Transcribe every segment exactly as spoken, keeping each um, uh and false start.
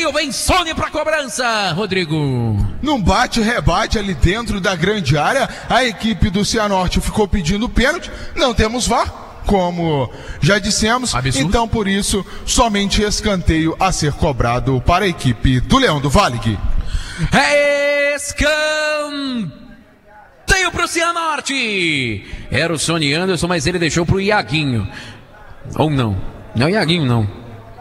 escanteio, vem Sony pra cobrança, Rodrigo. Num bate-rebate ali dentro da grande área, a equipe do Cianorte ficou pedindo pênalti, não temos V A R, como já dissemos, absurdo. Então por isso, somente escanteio a ser cobrado para a equipe do Leão do Vale. É escanteio pro Cianorte. Era o Sony Anderson, mas ele deixou pro Iaguinho. Ou não, não é o Iaguinho não.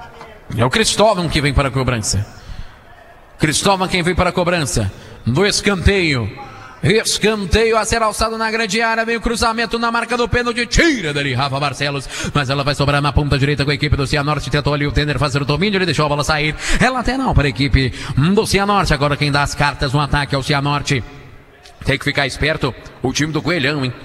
É o Cristóvão que vem para a cobrança. Cristóvão quem vem para a cobrança do escanteio. Escanteio a ser alçado na grande área. Vem o cruzamento na marca do pênalti. Tira dali Rafa Barcelos. Mas ela vai sobrar na ponta direita com a equipe do Cianorte. Tentou ali o Denner fazer o domínio. Ele deixou a bola sair. É lateral para a equipe do Cianorte. Agora quem dá as cartas no ataque é o Cianorte. Tem que ficar esperto o time do Coelhão, hein?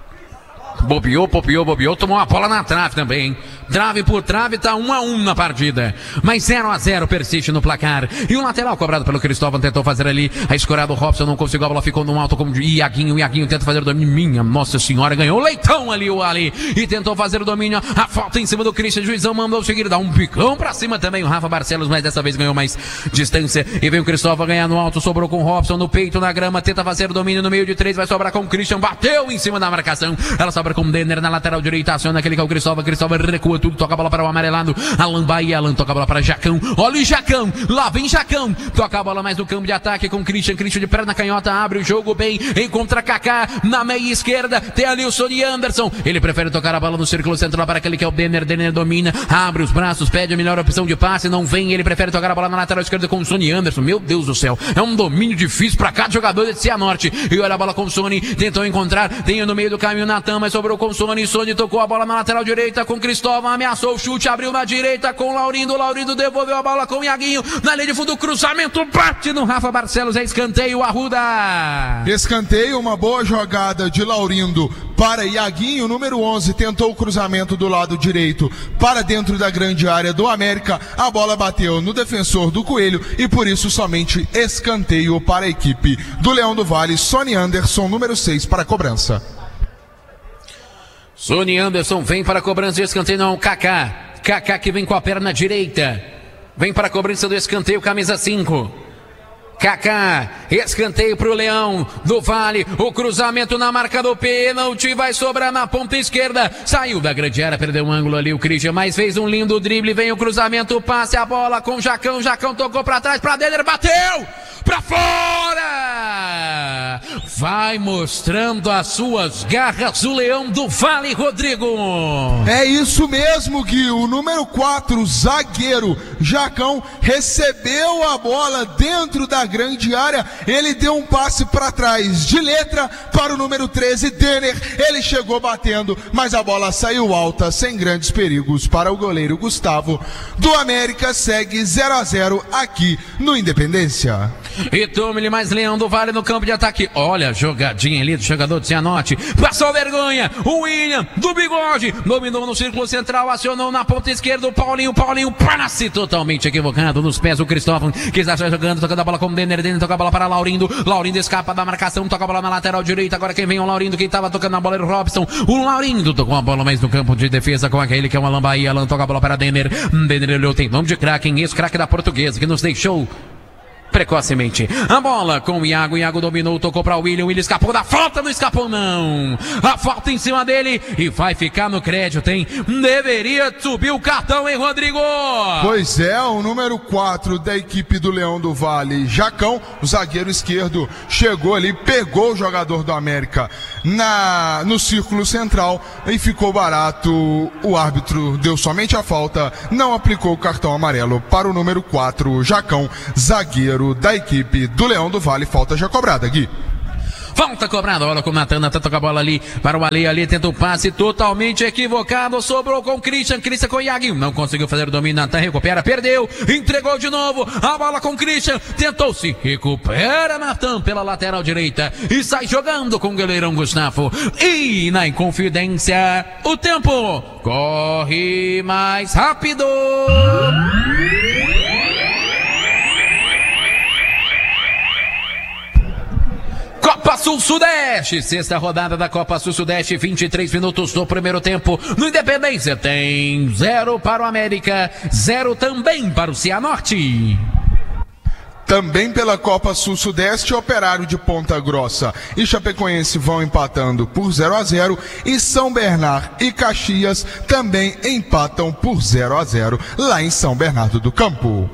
Bobeou, bobeou, bobeou, tomou a bola na trave também, hein? Trave por trave, tá um a um na partida. Mas zero a zero persiste no placar. E o lateral cobrado pelo Cristóvão tentou fazer ali. A escorada do Robson não conseguiu, a bola ficou no alto como de Iaguinho. Iaguinho tenta fazer o domínio. Minha Nossa Senhora, ganhou o Leitão ali, o Ali. E tentou fazer o domínio. A falta em cima do Christian. Juizão mandou seguir, dar um picão pra cima também o Rafa Barcelos, mas dessa vez ganhou mais distância. E vem o Cristóvão ganhar no alto, sobrou com o Robson no peito, na grama. Tenta fazer o domínio no meio de três, vai sobrar com o Christian. Bateu em cima da marcação. Ela sobra com o Denner na lateral direita, aciona aquele que é o Cristóvão. Cristóvão recua tudo, toca a bola para o amarelado. Alan Bahia, Alan toca a bola para Jacão. Olha o Jacão, lá vem Jacão. Toca a bola mais no campo de ataque com o Christian. Christian de perna canhota, abre o jogo bem. Encontra Kaká na meia esquerda. Tem ali o Sony Anderson. Ele prefere tocar a bola no círculo central para aquele que é o Denner. Denner domina, abre os braços, pede a melhor opção de passe. Não vem, ele prefere tocar a bola na lateral esquerda com o Sony Anderson. Meu Deus do céu, é um domínio difícil para cada jogador de Cianorte. E olha a bola com o Sony, tentou encontrar. Tem no meio do caminho Natan, mas sobrou com o Sony. Sony tocou a bola na lateral direita com Cristóvão, ameaçou o chute, abriu na direita com o Laurindo, Laurindo devolveu a bola com o Iaguinho, na linha de fundo, cruzamento, bate no Rafa Barcelos, é escanteio, Arruda. Escanteio, uma boa jogada de Laurindo para Iaguinho, número onze, tentou o cruzamento do lado direito para dentro da grande área do América, a bola bateu no defensor do Coelho e por isso somente escanteio para a equipe do Leão do Vale. Sony Anderson, número seis, para a cobrança. Sony Anderson vem para a cobrança de escanteio, não, Kaká. Kaká que vem com a perna direita. Vem para a cobrança do escanteio, camisa cinco. Kaká, escanteio pro Leão do Vale, o cruzamento na marca do pênalti, vai sobrar na ponta esquerda, saiu da grande área, perdeu um ângulo ali o Christian, mas fez um lindo drible, vem o cruzamento, passe a bola com o Jacão, Jacão tocou pra trás, pra Denner, bateu! Pra fora! Vai mostrando as suas garras o Leão do Vale, Rodrigo. É isso mesmo, Gui. O número quatro, zagueiro Jacão, recebeu a bola dentro da grande área. Ele deu um passe para trás de letra para o número treze, Denner. Ele chegou batendo, mas a bola saiu alta, sem grandes perigos para o goleiro Gustavo. Do América segue zero a zero aqui no Independência. E tome-lhe mais Leão do Vale no campo de ataque. Olha a jogadinha ali do jogador do Cianorte. Passou vergonha. O William do bigode. Dominou no círculo central. Acionou na ponta esquerda o Paulinho. Paulinho passe totalmente equivocado. Nos pés o Cristóvão que está jogando. Tocando a bola com o Denner. Denner toca a bola para Laurindo. Laurindo escapa da marcação. Toca a bola na lateral direita. Agora quem vem é o Laurindo. Quem estava tocando a bola era o Robson. O Laurindo tocou a bola mais no campo de defesa com aquele que é o Alan Bahia. Alan toca a bola para Denner. Denner olhou. Tem nome de craque. Ex-craque da Portuguesa que nos deixou precocemente. A bola com o Iago. Iago dominou, tocou para o William. William escapou da falta, não escapou não. A falta em cima dele e vai ficar no crédito, hein? Deveria subir o cartão, hein, Rodrigo? Pois é, o número quatro da equipe do Leão do Vale, Jacão, o zagueiro esquerdo, chegou ali, pegou o jogador do América na, no círculo central e ficou barato. O árbitro deu somente a falta, não aplicou o cartão amarelo para o número quatro, Jacão, zagueiro da equipe do Leão do Vale. Falta já cobrada, Gui. Falta cobrada, bola com o Natan, Natan toca a bola ali para o Ali, ali tenta o passe totalmente equivocado, sobrou com o Christian, Christian com o Iaguinho, não conseguiu fazer o domínio, Natan recupera, perdeu, entregou de novo, a bola com o Christian, tentou se recupera Natan pela lateral direita e sai jogando com o goleirão Gustavo. E na Inconfidência, o tempo corre mais rápido. Copa Sul-Sudeste, sexta rodada da Copa Sul-Sudeste, vinte e três minutos do primeiro tempo. No Independência tem zero para o América, zero também para o Cianorte. Também pela Copa Sul-Sudeste, Operário de Ponta Grossa e Chapecoense vão empatando por zero a zero e São Bernardo e Caxias também empatam por zero a zero lá em São Bernardo do Campo.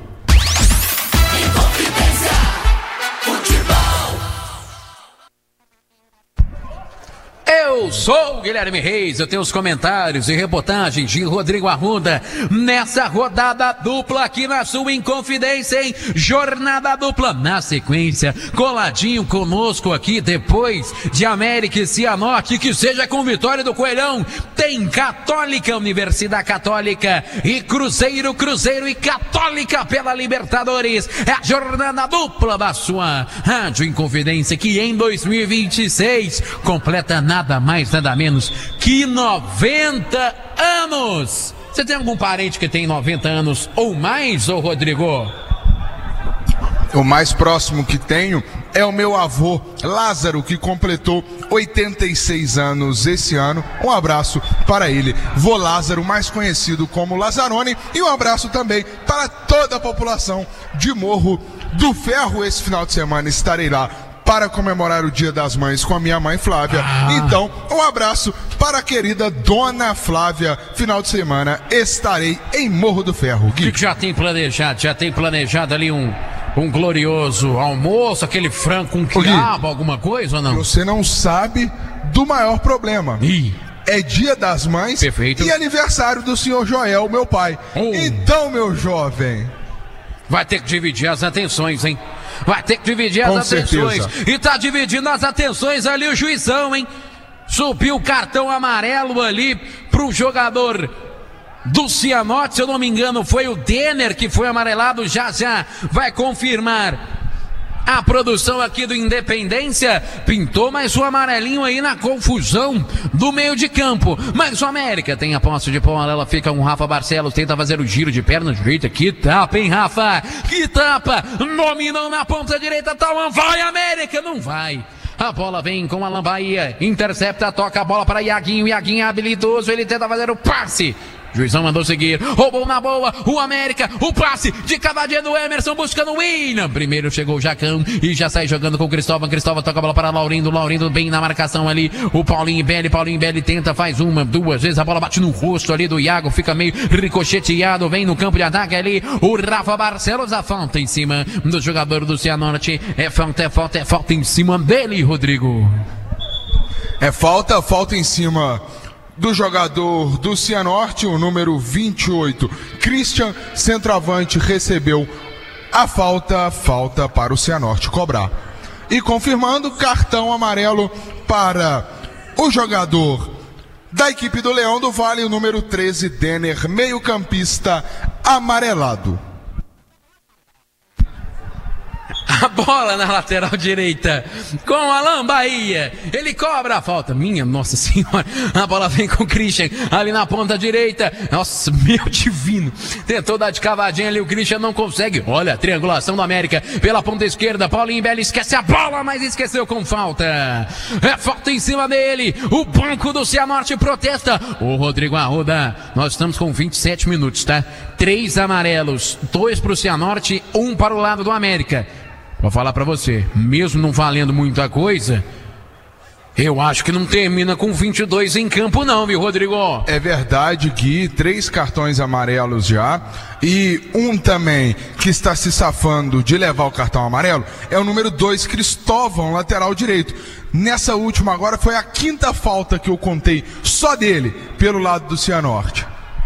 Eu sou o Guilherme Reis, eu tenho os comentários e reportagens de Rodrigo Arruda nessa rodada dupla aqui na sua Inconfidência, hein? Jornada dupla na sequência, coladinho conosco aqui depois de América e Cianorte, que seja com vitória do Coelhão, tem Católica, Universidade Católica e Cruzeiro, Cruzeiro e Católica pela Libertadores. É a jornada dupla da sua Rádio Inconfidência, que em dois mil e vinte e seis completa nada Nada mais, nada menos que noventa anos. Você tem algum parente que tem noventa anos ou mais, ô Rodrigo? O mais próximo que tenho é o meu avô Lázaro, que completou oitenta e seis anos esse ano. Um abraço para ele, vô Lázaro, mais conhecido como Lazzaroni, e um abraço também para toda a população de Morro do Ferro. Esse final de semana estarei lá para comemorar o Dia das Mães com a minha mãe Flávia. Ah. Então, um abraço para a querida Dona Flávia. Final de semana estarei em Morro do Ferro. O que, que já tem planejado? Já tem planejado ali um, um glorioso almoço, aquele frango com quiabo, alguma coisa ou não? Você não sabe do maior problema. Ih. É Dia das Mães. Perfeito. E aniversário do senhor Joel, meu pai. Oh. Então, meu jovem, vai ter que dividir as atenções, hein? Vai ter que dividir as Com atenções. certeza. E tá dividindo as atenções ali o juizão, hein? Subiu o cartão amarelo ali pro jogador do Cianorte, se eu não me engano foi o Denner que foi amarelado. Já já vai confirmar a produção aqui do Independência. Pintou mais um amarelinho aí na confusão do meio de campo. Mas o América tem a posse de bola. Ela fica com o Rafa Barcelos. Tenta fazer o giro de perna direita. Que tapa, hein, Rafa? Que tapa! Dominam na ponta direita. Tauan, vai, América! Não vai. A bola vem com Alan Bahia. Intercepta, toca a bola para Iaguinho. Iaguinho é habilidoso. Ele tenta fazer o passe. Juizão mandou seguir, roubou na boa, o América, o passe de cavadinha do Emerson buscando o William. Primeiro chegou o Jacão e já sai jogando com o Cristóvão. Cristóvão toca a bola para Laurindo, Laurindo bem na marcação ali. O Paulinho Belli, Paulinho Belli tenta, faz uma, duas vezes, a bola bate no rosto ali do Iago, fica meio ricocheteado, vem no campo de ataque ali. O Rafa Barcelos, a falta em cima do jogador do Cianorte. É falta, é falta, é falta em cima dele, Rodrigo. É falta, falta em cima do jogador do Cianorte, o número vinte e oito, Christian, centroavante, recebeu a falta, falta para o Cianorte cobrar. E confirmando, cartão amarelo para o jogador da equipe do Leão do Vale, o número treze, Denner, meio-campista, amarelado. A bola na lateral direita com Alan Bahia. Ele cobra a falta. Minha Nossa Senhora. A bola vem com o Christian ali na ponta direita. Nossa, meu divino. Tentou dar de cavadinha ali. O Christian não consegue. Olha a triangulação do América pela ponta esquerda. Paulinho Belli esquece a bola, mas esqueceu com falta. É falta em cima dele. O banco do Cianorte protesta. O Rodrigo Arruda. Nós estamos com vinte e sete minutos, tá? Três amarelos. Dois para o Cianorte, um para o lado do América. Vou falar pra você, mesmo não valendo muita coisa, eu acho que não termina com vinte e dois em campo não, viu, Rodrigo? É verdade, Gui, três cartões amarelos já, e um também que está se safando de levar o cartão amarelo é o número dois, Cristóvão, lateral direito. Nessa última agora foi a quinta falta que eu contei só dele, pelo lado do Cianorte.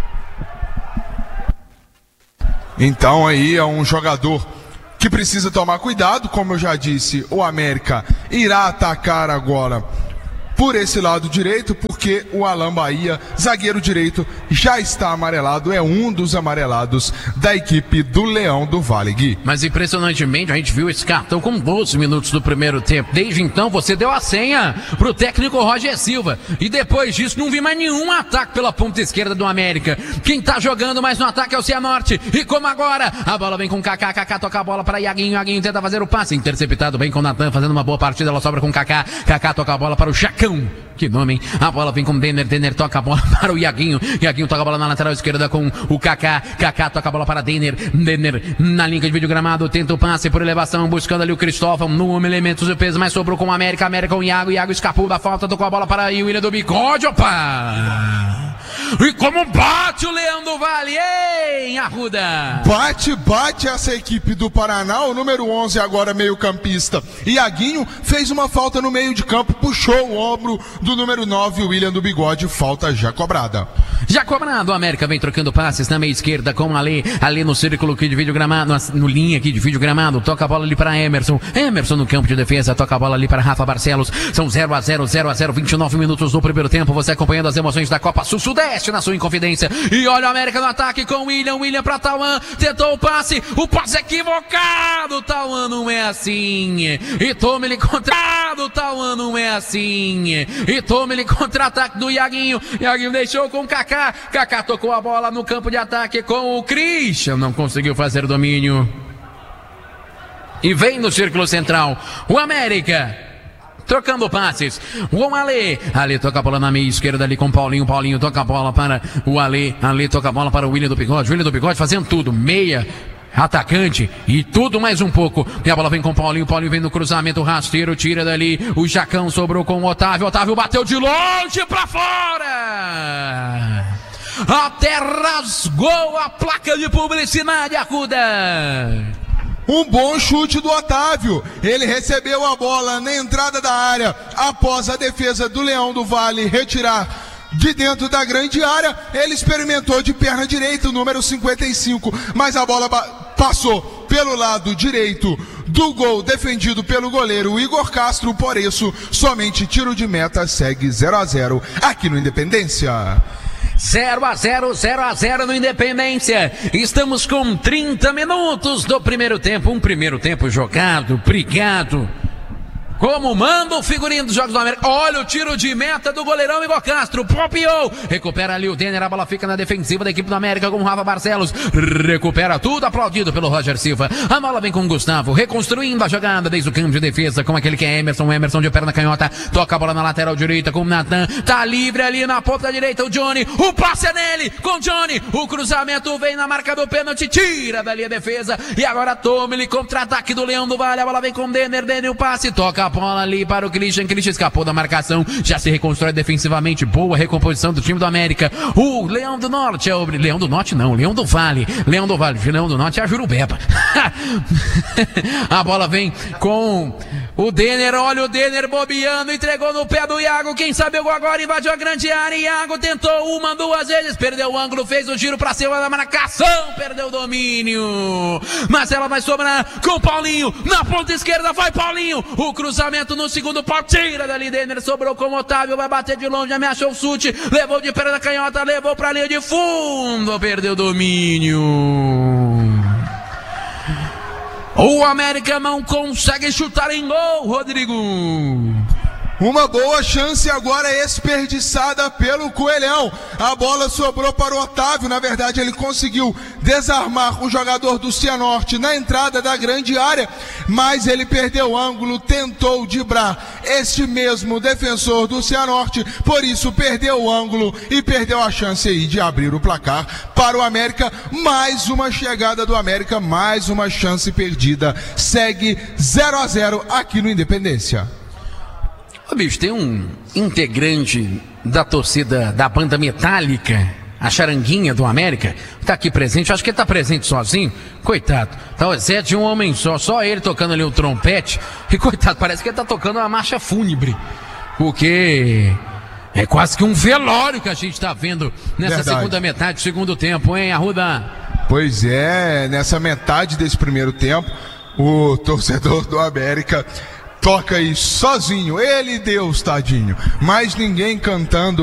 Então aí é um jogador que precisa tomar cuidado. Como eu já disse, o América irá atacar agora por esse lado direito, porque o Alan Bahia, zagueiro direito, já está amarelado, é um dos amarelados da equipe do Leão do Vale, Gui. Mas impressionantemente a gente viu esse cartão com doze minutos do primeiro tempo. Desde então você deu a senha pro técnico Roger Silva, e depois disso não vi mais nenhum ataque pela ponta esquerda do América. Quem tá jogando mais no ataque é o Cianorte, e como agora, a bola vem com Kaká, Kaká toca a bola para Iaguinho, Iaguinho tenta fazer o passe, interceptado bem com o Natan, fazendo uma boa partida, ela sobra com Kaká, Kaká toca a bola para o Chacão. Chão. Que nome, hein? A bola vem com o Denner. Denner toca a bola para o Iaguinho. Iaguinho toca a bola na lateral esquerda com o Kaká. Kaká toca a bola para Denner. Denner na linha de vídeo gramado. Tenta o passe por elevação. Buscando ali o Cristóvão. No elementos de peso. Mas sobrou com o América. América com o Iago. Iago escapou da falta. Tocou a bola para o William do Bigode. Opa! E como bate o Leão do Vale, hein, Arruda? Bate, bate essa equipe do Paraná. O número onze agora meio campista. Iaguinho fez uma falta no meio de campo. Puxou o ombro do número nove, o William do Bigode. Falta já cobrada. Já cobrado, o América vem trocando passes na meia esquerda com o Ale. Ali no círculo aqui de vídeo gramado, no, no linha aqui de vídeo gramado. Toca a bola ali para Emerson. Emerson no campo de defesa. Toca a bola ali para Rafa Barcelos. São zero a zero, zero a zero, vinte e nove minutos do primeiro tempo. Você acompanhando as emoções da Copa Sul-Sudeste na sua Inconfidência. E olha o América no ataque com o William. William para Tauan. Tentou o passe. O passe equivocado. Tauan não é assim. E toma ele contra-ataque. Tauan não é assim. E toma ele contra-ataque do Iaguinho. Iaguinho deixou com o Kaká. Kaká tocou a bola no campo de ataque com o Christian. Não conseguiu fazer o domínio. E vem no círculo central o América. Trocando passes, o Ale, Ale toca a bola na meia esquerda ali com o Paulinho, Paulinho toca a bola para o Ale, Ale toca a bola para o William do Bigode, William do Bigode fazendo tudo, meia, atacante e tudo mais um pouco. E a bola vem com o Paulinho, Paulinho vem no cruzamento rasteiro, tira dali, o Jacão sobrou com o Otávio, Otávio bateu de longe para fora. Até rasgou a placa de publicidade, Arruda. Um bom chute do Otávio. Ele recebeu a bola na entrada da área após a defesa do Leão do Vale retirar de dentro da grande área. Ele experimentou de perna direita, o número cinquenta e cinco, mas a bola passou pelo lado direito do gol defendido pelo goleiro Igor Castro. Por isso, somente tiro de meta. Segue zero a zero aqui no Independência. zero a zero, zero a zero no Independência. Estamos com trinta minutos do primeiro tempo. Um primeiro tempo jogado, brigado. Como manda o figurino dos Jogos do América. Olha o tiro de meta do goleirão Igor Castro. Propiou. Recupera ali o Denner. A bola fica na defensiva da equipe do América com o Rafa Barcelos. Recupera tudo, aplaudido pelo Roger Silva. A bola vem com o Gustavo. Reconstruindo a jogada desde o campo de defesa com aquele que é Emerson. Emerson de perna canhota. Toca a bola na lateral direita com o Natan. Tá livre ali na ponta direita o Johnny. O passe é nele com o Johnny. O cruzamento vem na marca do pênalti. Tira dali a defesa. E agora toma ele contra-ataque do Leão do Vale. A bola vem com o Denner. Denner o passe. Toca a bola ali para o Christian, Christian escapou da marcação, já se reconstrói defensivamente, boa recomposição do time do América. O Leão do Norte é o Leão do Norte não, Leão do Vale, Leão do Vale, Leão do Norte é a Jurubeba. A bola vem com o Denner, olha o Denner bobeando, entregou no pé do Iago, quem sabe o gol agora, invadiu a grande área, Iago tentou uma, duas vezes, perdeu o ângulo, fez o giro pra cima da marcação, perdeu o domínio, mas ela vai sobrar com o Paulinho, na ponta esquerda vai Paulinho, o cruzamento no segundo pau, tira dali, Denner sobrou com o Otávio, vai bater de longe, ameaçou o chute, levou de perna canhota, levou pra linha de fundo, perdeu o domínio. O América não consegue chutar em gol, Rodrigo. Uma boa chance agora desperdiçada pelo Coelhão. A bola sobrou para o Otávio. Na verdade, ele conseguiu desarmar o jogador do Cianorte na entrada da grande área, mas ele perdeu o ângulo, tentou driblar este mesmo defensor do Cianorte, por isso perdeu o ângulo e perdeu a chance aí de abrir o placar para o América. Mais uma chegada do América, mais uma chance perdida. Segue zero a zero aqui no Independência. Ô, bicho, tem um integrante da torcida da banda Metallica, a Charanguinha do América, tá aqui presente, acho que ele tá presente sozinho, coitado, tá o Zé de um homem só, só ele tocando ali o trompete, e coitado, parece que ele tá tocando uma marcha fúnebre, porque é quase que um velório que a gente tá vendo nessa Verdade. segunda metade do segundo tempo, hein, Arruda? Pois é, nessa metade desse primeiro tempo, o torcedor do América toca aí sozinho, ele e Deus, tadinho, mais ninguém cantando